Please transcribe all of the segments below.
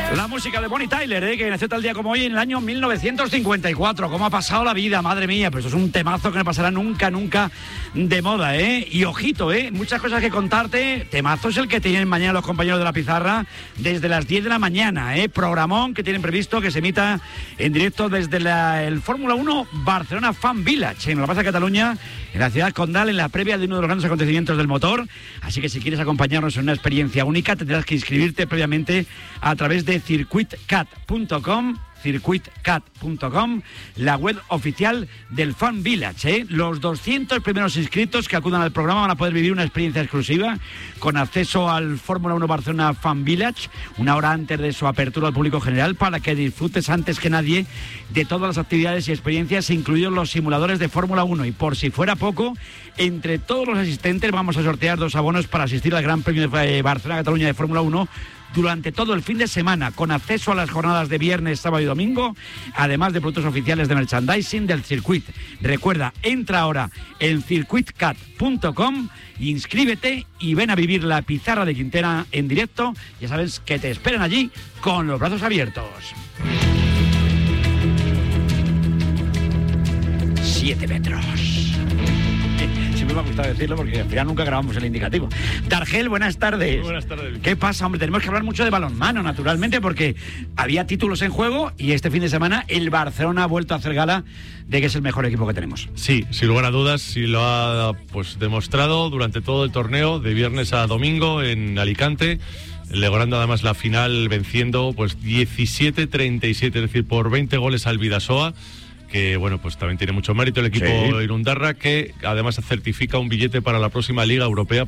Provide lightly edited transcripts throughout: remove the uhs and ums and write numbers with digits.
La música de Bonnie Tyler, que nació tal día como hoy en el año 1954. ¿Cómo ha pasado la vida? Madre mía, pues eso es un temazo que no pasará nunca de moda, Y ojito, muchas cosas que contarte. Temazo es el que tienen mañana los compañeros de La Pizarra desde las 10 de la mañana, Programón que tienen previsto que se emita en directo desde el Fórmula 1 Barcelona Fan Village, en la Plaza de Cataluña, en la ciudad condal, en la previa de uno de los grandes acontecimientos del motor. Así que si quieres acompañarnos en una experiencia única, tendrás que inscribirte previamente a través de circuitcat.com, la web oficial del Fan Village, Los 200 primeros inscritos que acudan al programa van a poder vivir una experiencia exclusiva con acceso al Fórmula 1 Barcelona Fan Village, una hora antes de su apertura al público general, para que disfrutes antes que nadie de todas las actividades y experiencias, incluidos los simuladores de Fórmula 1. Y por si fuera poco, entre todos los asistentes vamos a sortear 2 abonos para asistir al Gran Premio de Barcelona-Cataluña de Fórmula 1 durante todo el fin de semana, con acceso a las jornadas de viernes, sábado y domingo, además de productos oficiales de merchandising del circuito. Recuerda, entra ahora en circuitcat.com, inscríbete y ven a vivir La Pizarra de Quintera en directo. Ya sabes que te esperan allí con los brazos abiertos. 7 metros. Me ha gustado decirlo porque al final nunca grabamos el indicativo. Dargel, buenas tardes. Muy buenas tardes. ¿Qué pasa, hombre? Tenemos que hablar mucho de balonmano, naturalmente, porque había títulos en juego y este fin de semana el Barcelona ha vuelto a hacer gala de que es el mejor equipo que tenemos. Sí, sin lugar a dudas, sí lo ha demostrado durante todo el torneo, de viernes a domingo en Alicante, logrando además la final venciendo 17-37, es decir, por 20 goles al Bidasoa, que también tiene mucho mérito el equipo Irundarra, que además certifica un billete para la próxima Liga Europea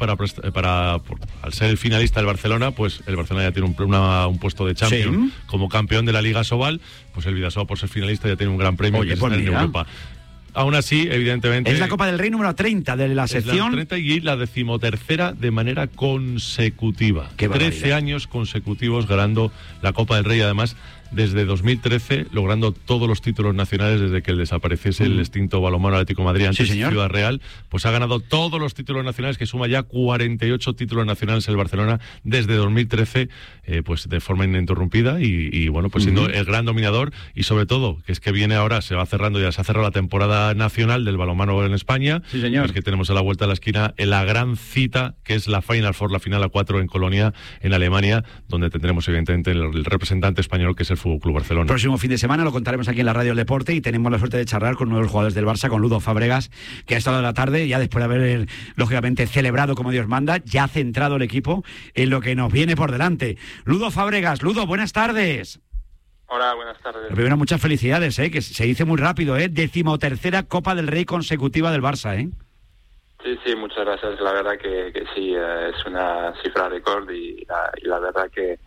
al ser el finalista del Barcelona, pues el Barcelona ya tiene un puesto de Champions como campeón de la Liga Sobal, pues el Bidasoa, por ser finalista, ya tiene un gran premio en Europa. Aún así, evidentemente... Es la Copa del Rey número 30 de la sección. La 30 y la 13ª de manera consecutiva. 13 años consecutivos ganando la Copa del Rey, además desde 2013, logrando todos los títulos nacionales desde que desapareciese el extinto Balonmano Atlético de Madrid, antes Ciudad Real, pues ha ganado todos los títulos nacionales, que suma ya 48 títulos nacionales el Barcelona desde 2013, de forma ininterrumpida y siendo el gran dominador, y sobre todo, que es que viene ahora, se ha cerrado la temporada nacional del balonmano en España. Sí, señor. Es que tenemos a la vuelta de la esquina en la gran cita, que es la Final Four, la final a 4 en Colonia, en Alemania, donde tendremos evidentemente el representante español, que es el Fútbol Club Barcelona. Próximo fin de semana lo contaremos aquí en la Radio del Deporte, y tenemos la suerte de charlar con uno de los jugadores del Barça, con Ludo Fábregas, que ha estado de la tarde, ya después de haber lógicamente celebrado como Dios manda, ya ha centrado el equipo en lo que nos viene por delante. Ludo Fábregas, Ludo, buenas tardes. Hola, buenas tardes. Primero, muchas felicidades, que se dice muy rápido, 13ª Copa del Rey consecutiva del Barça, Sí, muchas gracias. La verdad que sí, es una cifra récord y la verdad que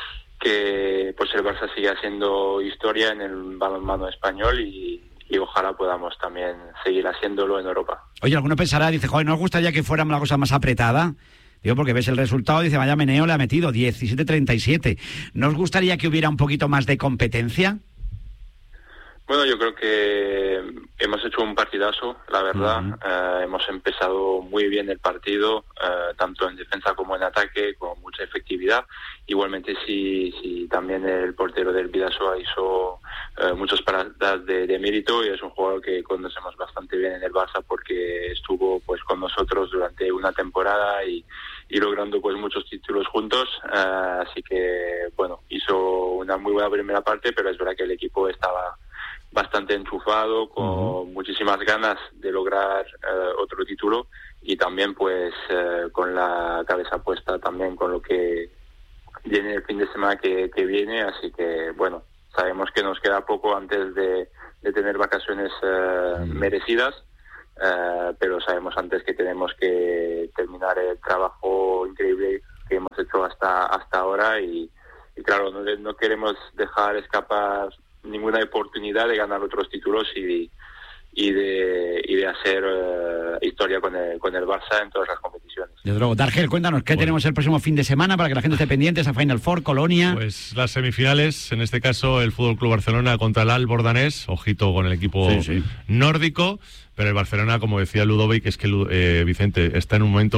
pues el Barça sigue haciendo historia en el balonmano español y ojalá podamos también seguir haciéndolo en Europa. Oye, alguno pensará, dice, joder, ¿no os gustaría que fuera la cosa más apretada? Digo, porque ves el resultado, dice, vaya meneo le ha metido, 17-37. ¿No os gustaría que hubiera un poquito más de competencia? Bueno, yo creo que hemos hecho un partidazo, la verdad. Hemos empezado muy bien el partido, tanto en defensa como en ataque, con mucha efectividad. Igualmente, sí también el portero del Bidasoa hizo muchas paradas de mérito, y es un jugador que conocemos bastante bien en el Barça, porque estuvo con nosotros durante una temporada y logrando muchos títulos juntos. Así que, hizo una muy buena primera parte, pero es verdad que el equipo estaba bastante enchufado, con muchísimas ganas de lograr otro título, y también con la cabeza puesta también con lo que viene el fin de semana que viene. Así que sabemos que nos queda poco antes de tener vacaciones merecidas, pero sabemos antes que tenemos que terminar el trabajo increíble que hemos hecho hasta ahora, y claro, no queremos dejar escapar ninguna oportunidad de ganar otros títulos y de hacer historia con el Barça en todas las competiciones. Desde luego. Dargel, cuéntanos, ¿qué tenemos el próximo fin de semana para que la gente esté pendiente? Esa Final Four, Colonia. Pues las semifinales, en este caso el Fútbol Club Barcelona contra el Albordanés, ojito con el equipo nórdico, pero el Barcelona, como decía Ludovic, es que Vicente está en un momento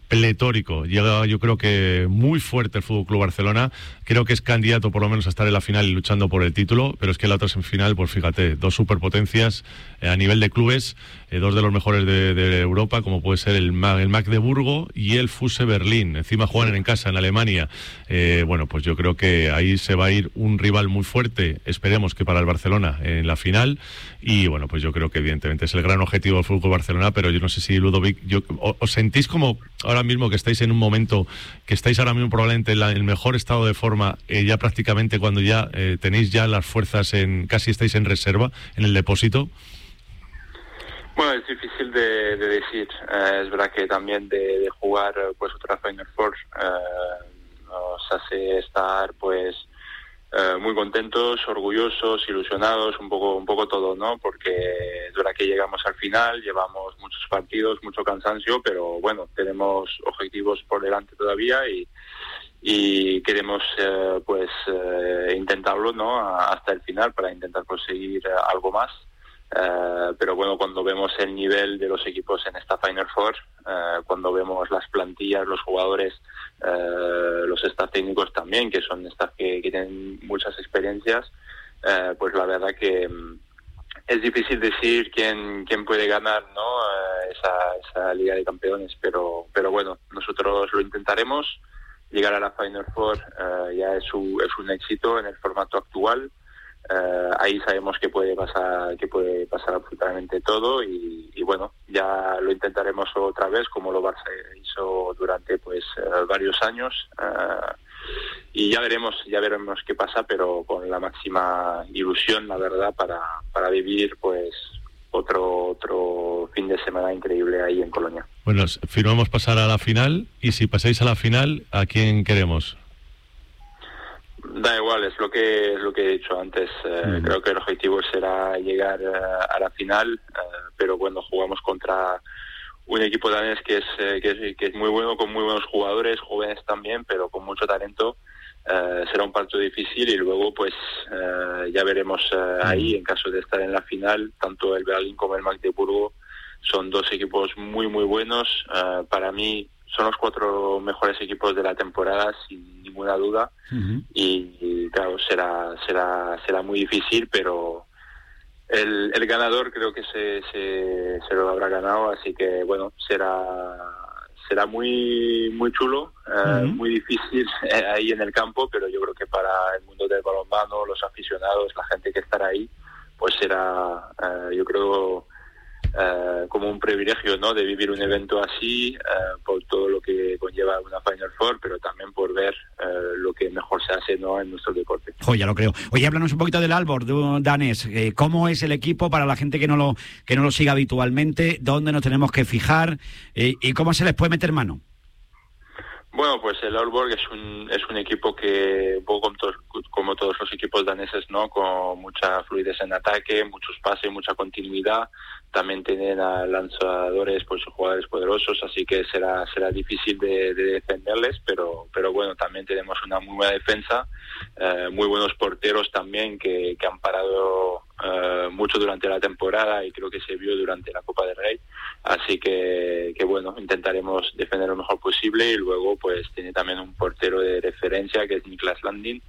pletórico. Llega, yo creo que muy fuerte el FC Barcelona. Creo que es candidato por lo menos a estar en la final y luchando por el título, pero es que la otra semifinal, pues fíjate, dos superpotencias a nivel de clubes, dos de los mejores de Europa, como puede ser el Magdeburgo y el Fuse Berlín. Encima juegan en casa, en Alemania. Bueno, pues yo creo que ahí se va a ir un rival muy fuerte, esperemos que para el Barcelona en la final. Y bueno, pues yo creo que evidentemente es el gran objetivo del FC Barcelona, pero yo no sé si Ludovic, ¿os sentís como ahora mismo que estáis en un momento, que estáis ahora mismo probablemente en el mejor estado de forma, ya prácticamente cuando ya tenéis ya las fuerzas casi estáis en reserva, en el depósito? Bueno, es difícil de decir. Es verdad que también de jugar pues otra Final Four nos hace estar pues muy contentos, orgullosos, ilusionados, un poco todo, ¿no? Porque es verdad que llegamos al final, llevamos muchos partidos, mucho cansancio, pero bueno, tenemos objetivos por delante todavía y queremos intentarlo, ¿no? Hasta el final para intentar conseguir algo más. Pero bueno, cuando vemos el nivel de los equipos en esta Final Four, cuando vemos las plantillas, los jugadores, los staff técnicos también, que son staff que tienen muchas experiencias, pues la verdad que es difícil decir quién puede ganar, ¿no? Esa Liga de Campeones, pero bueno, nosotros lo intentaremos. Llegar a la Final Four ya es un éxito en el formato actual. Ahí sabemos que puede pasar absolutamente todo y bueno, ya lo intentaremos otra vez como lo Barça hizo durante pues varios años y ya veremos qué pasa, pero con la máxima ilusión, la verdad, para vivir pues otro fin de semana increíble ahí en Colonia. Bueno, firmamos pasar a la final y si pasáis a la final, ¿a quién queremos? Da igual, es lo que he dicho antes. Creo que el objetivo será llegar a la final, pero bueno, jugamos contra un equipo danés que es muy bueno, con muy buenos jugadores, jóvenes también, pero con mucho talento. Será un partido difícil y luego pues ya veremos ahí, en caso de estar en la final, tanto el Berlín como el Magdeburgo son dos equipos muy muy buenos. Para mí son los 4 mejores equipos de la temporada, sin ninguna duda. Y claro, será muy difícil, pero el ganador creo que se lo habrá ganado, así que bueno, será muy muy chulo, muy difícil ahí en el campo, pero yo creo que para el mundo del balonmano, los aficionados, la gente que estará ahí, pues será, yo creo, como un privilegio, ¿no?, de vivir un evento así, por todo lo que conlleva una Final Four, pero también por ver lo que mejor se hace, ¿no?, en nuestro deporte. Ya lo creo. Oye, háblanos un poquito del Aalborg danés. ¿Cómo es el equipo para la gente que no lo siga habitualmente? ¿Dónde nos tenemos que fijar? ¿Y cómo se les puede meter mano? Bueno, pues el Aalborg es un equipo que, un poco como todos los equipos daneses, ¿no?, con mucha fluidez en ataque, mucho espacio, mucha continuidad. También tienen a lanzadores, pues jugadores poderosos, así que será difícil de defenderles, pero bueno, también tenemos una muy buena defensa, muy buenos porteros también que han parado mucho durante la temporada y creo que se vio durante la Copa del Rey, así que bueno, intentaremos defender lo mejor posible. Y luego pues tiene también un portero de referencia que es Niklas Landin,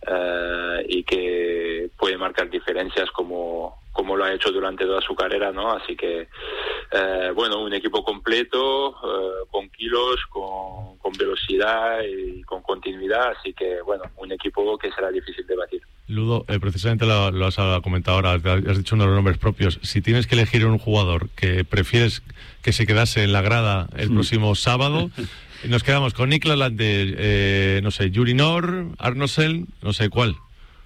y que puede marcar diferencias como lo ha hecho durante toda su carrera, ¿no? Así que bueno, un equipo completo, con kilos, con velocidad y con continuidad, así que bueno, un equipo que será difícil de batir. Ludo, precisamente lo has comentado ahora, has dicho unos nombres propios. Si tienes que elegir un jugador que prefieres que se quedase en la grada el próximo sábado, nos quedamos con Niklas Landin, no sé, Juri Nor, Arnoldsen, no sé cuál.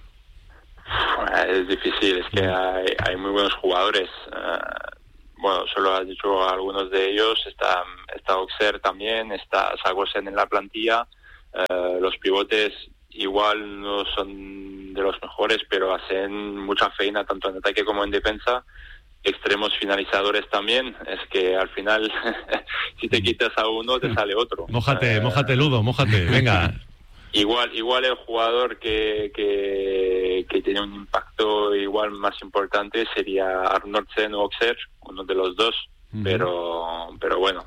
Es difícil, es que hay muy buenos jugadores. Bueno, solo has dicho algunos de ellos. Está Oxer también, está Sagosen en la plantilla. Los pivotes igual no son de los mejores, pero hacen mucha faena tanto en ataque como en defensa. Extremos finalizadores también. Es que al final si te quitas a uno te sale otro. Mójate Ludo, mójate, venga. Igual el jugador que tiene un impacto igual más importante sería Arnoldsen o Oxer, uno de los dos. pero bueno,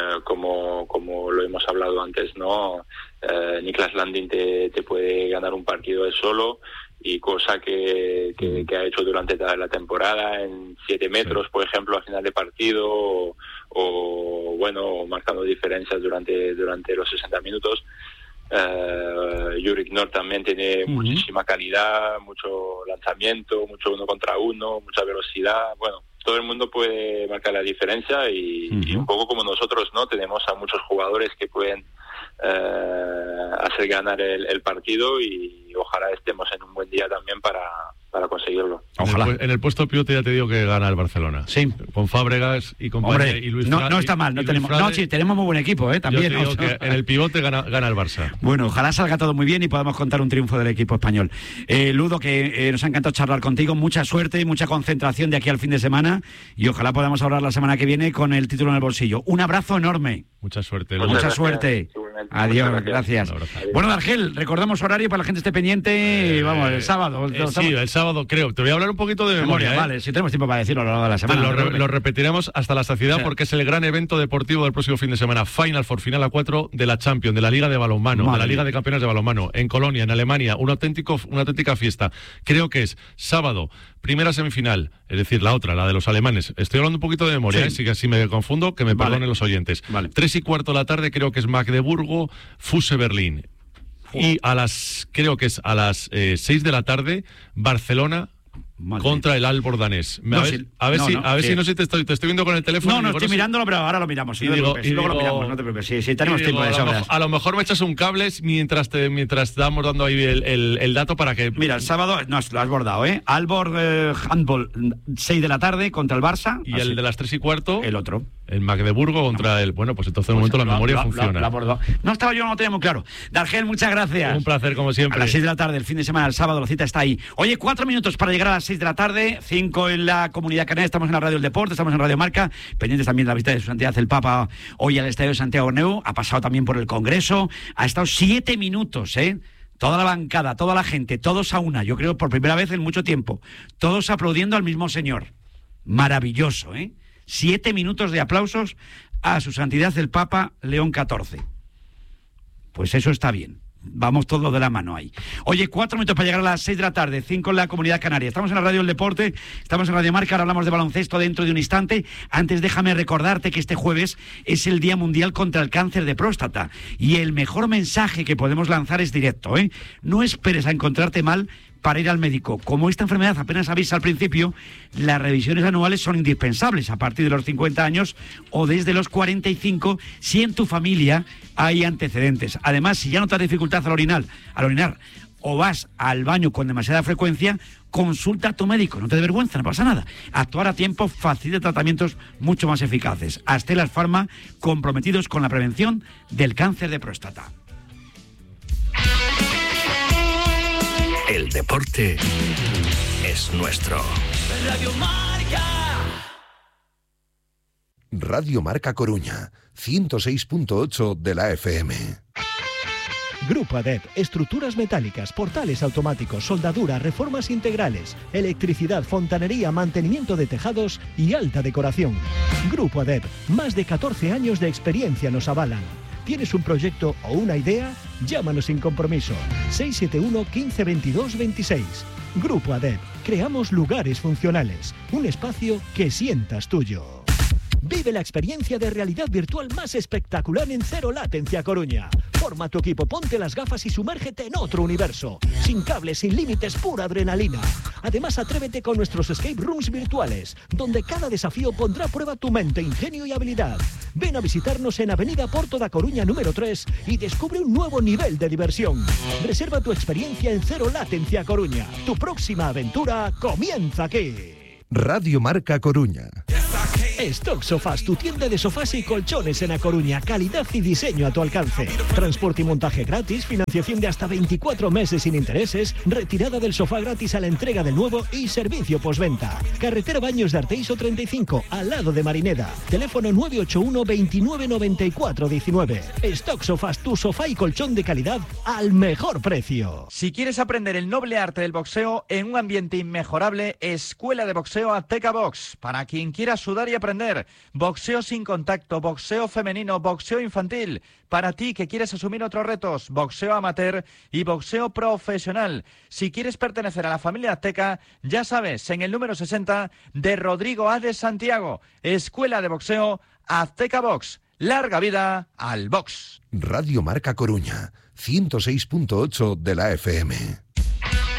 como lo hemos hablado antes, ¿no? Niklas Landin te puede ganar un partido él solo, y cosa que ha hecho durante toda la temporada en 7 metros, por ejemplo, a final de partido, o bueno, marcando diferencias durante los 60 minutos. Yurik Nord también tiene muchísima calidad, mucho lanzamiento, mucho 1 contra 1, mucha velocidad. Bueno, todo el mundo puede marcar la diferencia, y un poco como nosotros, ¿no? Tenemos a muchos jugadores que pueden hacer ganar el partido, y ojalá estemos en un buen día también para conseguirlo. Ojalá. En el puesto pivote ya te digo que gana el Barcelona. Sí. Con Fábregas y compañía, y Luis no está mal. Sí, tenemos muy buen equipo, también. Yo te digo que en el pivote gana el Barça. Bueno, ojalá salga todo muy bien y podamos contar un triunfo del equipo español. Ludo, que nos ha encantado charlar contigo. Mucha suerte, mucha concentración de aquí al fin de semana, y ojalá podamos hablar la semana que viene con el título en el bolsillo. Un abrazo enorme. Mucha suerte. Mucha suerte. Adiós, gracias. Bueno, Dargel, recordamos horario para la gente esté pendiente. Vamos, el sábado. Sí, el sábado creo. Te voy a hablar un poquito de memoria. Vale, si tenemos tiempo para decirlo a lo largo de la semana. Lo repetiremos hasta la saciedad, porque es el gran evento deportivo del próximo fin de semana. Final Four, final a 4 de la Champions, de la Liga de Balonmano, de la Liga de Campeones de Balonmano, en Colonia, en Alemania. Una auténtica fiesta. Creo que es sábado, primera semifinal, es decir, la otra, la de los alemanes. Estoy hablando un poquito de memoria, si me confundo, que me perdonen los oyentes. 3:15 de la tarde, creo que es Magdeburgo, Fuse Berlín. Y creo que es a las 6 de la tarde, Barcelona contra el Aalborg danés. A ver si no sé, te estoy viendo con el teléfono. No, estoy mirándolo, pero ahora lo miramos. Luego lo miramos, no te preocupes. Si tenemos tiempo de sobras. A lo mejor me echas un cable mientras estamos dando ahí el dato para que... Mira, el sábado, lo has bordado, Aalborg Handball, 6 de la tarde contra el Barça. Y el de las 3:15. El otro. El Magdeburgo contra el... Bueno, pues entonces de momento la memoria funciona. No estaba yo, no lo tenía muy claro. Dargel, muchas gracias. Un placer, como siempre. A las 6 de la tarde, el fin de semana, el sábado, la cita está ahí. Oye, 4 minutos para llegar a las 6 de la tarde, 5 en la Comunidad Canaria. Estamos en la Radio del Deporte, estamos en Radio Marca, pendientes también de la visita de su santidad el Papa hoy al Estadio de Santiago Bernabéu. Ha pasado también por el Congreso, ha estado 7 minutos, toda la bancada, toda la gente, todos a una, yo creo por primera vez en mucho tiempo, todos aplaudiendo al mismo señor. Maravilloso, 7 minutos de aplausos a su santidad el Papa León XIV. Pues eso está bien. Vamos todos de la mano ahí. Oye, 4 minutos para llegar a las 6 de la tarde, 5 en la Comunidad Canaria. Estamos en la Radio del Deporte, estamos en Radio Marca, ahora hablamos de baloncesto dentro de un instante. Antes déjame recordarte que este jueves es el Día Mundial contra el Cáncer de Próstata, y el mejor mensaje que podemos lanzar es directo, No esperes a encontrarte mal para ir al médico. Como esta enfermedad apenas avisa al principio, las revisiones anuales son indispensables a partir de los 50 años o desde los 45 si en tu familia hay antecedentes. Además, si ya notas dificultad al orinar o vas al baño con demasiada frecuencia, consulta a tu médico, no te dé vergüenza, no pasa nada. Actuar a tiempo facilita tratamientos mucho más eficaces. Astellas Pharma, comprometidos con la prevención del cáncer de próstata. El deporte es nuestro. Radio Marca. Radio Marca Coruña, 106.8 de la FM. Grupo ADEP, estructuras metálicas, portales automáticos, soldadura, reformas integrales, electricidad, fontanería, mantenimiento de tejados y alta decoración. Grupo ADEP, más de 14 años de experiencia nos avalan. ¿Tienes un proyecto o una idea? Llámanos sin compromiso. 671 15 22 26. Grupo ADEP. Creamos lugares funcionales. Un espacio que sientas tuyo. Vive la experiencia de realidad virtual más espectacular en Cero Latencia Coruña. Forma tu equipo, ponte las gafas y sumérgete en otro universo. Sin cables, sin límites, pura adrenalina. Además, atrévete con nuestros escape rooms virtuales, donde cada desafío pondrá a prueba tu mente, ingenio y habilidad. Ven a visitarnos en Avenida Porto da Coruña número 3 y descubre un nuevo nivel de diversión. Reserva tu experiencia en Cero Latencia Coruña. Tu próxima aventura comienza aquí. Radio Marca Coruña. Stock Sofás, tu tienda de sofás y colchones en A Coruña. Calidad y diseño a tu alcance. Transporte y montaje gratis, financiación de hasta 24 meses sin intereses, retirada del sofá gratis a la entrega del nuevo y servicio postventa. Carretera Baños de Arteiso 35, al lado de Marineda. Teléfono 981 29 94 19. Stock Sofás, tu sofá y colchón de calidad al mejor precio. Si quieres aprender el noble arte del boxeo en un ambiente inmejorable, Escuela de Boxeo Azteca Box. Para quien quiera sudar y aprender aprender. Boxeo sin contacto, boxeo femenino, boxeo infantil. Para ti que quieres asumir otros retos, boxeo amateur y boxeo profesional. Si quieres pertenecer a la familia azteca, ya sabes, en el número 60 de Rodrigo A. de Santiago, Escuela de Boxeo Azteca Box. Larga vida al box. Radio Marca Coruña, 106.8 de la FM.